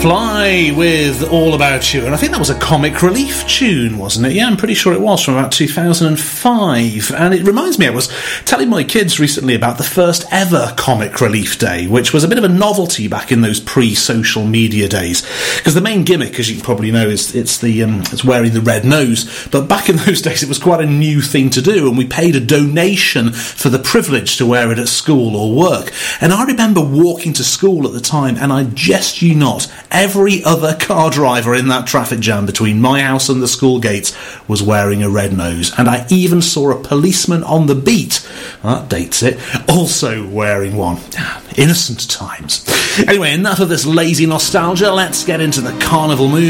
Fly with All About You, and I think that was a Comic Relief tune, wasn't it? Yeah, I'm pretty sure it was, from about 2005, and it reminds me, I was telling my kids recently about the first ever Comic Relief Day, which was a bit of a novelty back in those pre-social media days, because the main gimmick, as you probably know, is it's wearing the red nose, but back in those days it was quite a new thing to do, and we paid a donation for the privilege to wear it at school or work. And I remember walking to school at the time, and I jest you not, every other car driver in that traffic jam between my house and the school gates was wearing a red nose. And I even saw a policeman on the beat, that dates it, also wearing one. Innocent times. Anyway, enough of this lazy nostalgia. Let's get into the carnival mood.